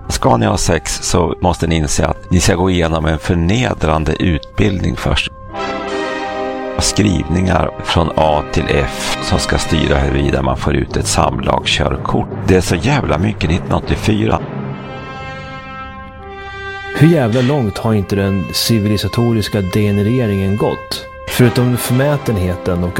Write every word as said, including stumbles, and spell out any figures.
Ska ni ha sex så måste ni inse att ni ska gå igenom en förnedrande utbildning först. Skrivningar från A till F som ska styra huruvida man får ut ett samlagskörkort. Det är så jävla mycket nittonhundraåttiofyra. Hur jävla långt har inte den civilisatoriska degenereringen gått? Förutom förmätenheten och